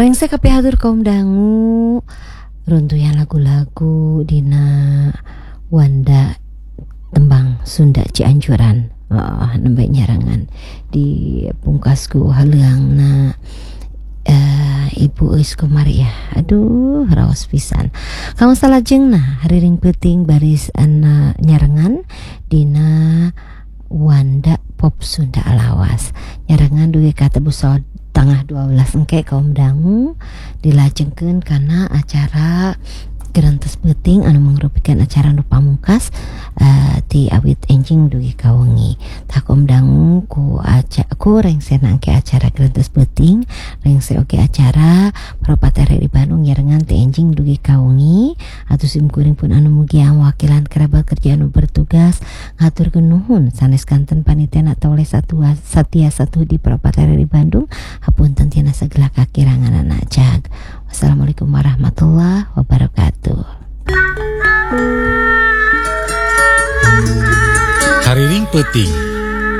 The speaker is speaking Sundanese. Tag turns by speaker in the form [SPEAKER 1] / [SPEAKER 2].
[SPEAKER 1] Rengse kapihatur kaum dangu runtuyan lagu-lagu dina Wanda tembang Sunda Cianjuran. Nembe nyarangan di pungkasku haleungna Ibu Eus Komari ya. Aduh raos pisan. Kamu salajengna hariring peuting baris nyarangan dina Wanda Pop Sunda Lawas. Nyarangan dugi kata busawat tangah 12 engke kaum dangu dilajengkeun kana acara Gerantes Peuting anu mangrupikan acara nu pamungkas ti awit enjing dugi kawengi. Tah kaum dangu ku rengse nangke acara Gerantes Peuting, rengse oge acara Propatere di Bandung nyarengan ti enjing dugi kawengi. Atuh simkuring pun anu mugia wakilan kerabat kerja anu bertugas ngaturkeun nuhun sanes kanten panitiana Toleh Satya Satu di Propatere di Bandung. Hapunten tina segala kakiranganana jag. Wassalamualaikum warahmatullahi wabarakatuh.
[SPEAKER 2] Hariring Peuting